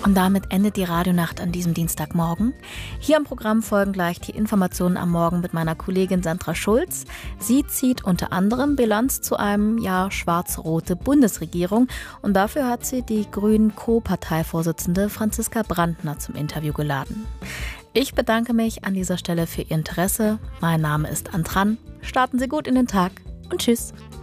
Und damit endet die Radionacht an diesem Dienstagmorgen. Hier im Programm folgen gleich die Informationen am Morgen mit meiner Kollegin Sandra Schulz. Sie zieht unter anderem Bilanz zu einem Jahr schwarz-rote Bundesregierung. Und dafür hat sie die Grünen-Co-Parteivorsitzende Franziska Brandner zum Interview geladen. Ich bedanke mich an dieser Stelle für Ihr Interesse. Mein Name ist Antran. Starten Sie gut in den Tag und tschüss.